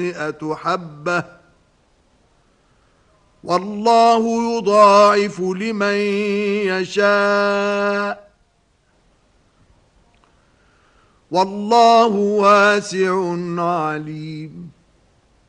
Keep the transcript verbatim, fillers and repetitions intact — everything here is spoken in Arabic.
مئة حبة والله يضاعف لمن يشاء والله واسع عليم